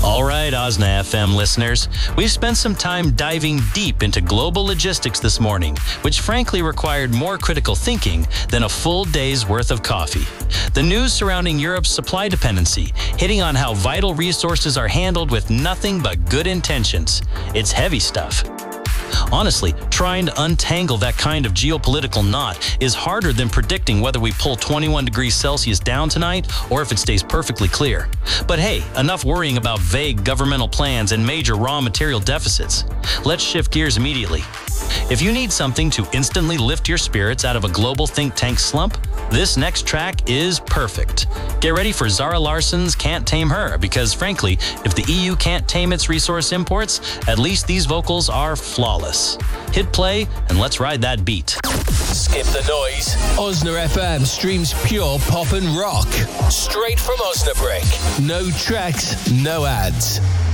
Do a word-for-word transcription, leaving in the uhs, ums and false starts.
All right, Osna F M listeners, we've spent some time diving deep into global logistics this morning, which frankly required more critical thinking than a full day's worth of coffee. The news surrounding Europe's supply dependency, hitting on how vital resources are handled with nothing but good intentions. It's heavy stuff. Honestly, trying to untangle that kind of geopolitical knot is harder than predicting whether we pull twenty-one degrees Celsius down tonight or if it stays perfectly clear. But hey, enough worrying about vague governmental plans and major raw material deficits. Let's shift gears immediately. If you need something to instantly lift your spirits out of a global think tank slump, this next track is perfect. Get ready for Zara Larsson's Can't Tame Her, because frankly, if the E U can't tame its resource imports, at least these vocals are flawless. Hit play and let's ride that beat. Skip the noise. Osna F M streams pure pop and rock. Straight from Osnabrück. No tracks, no ads.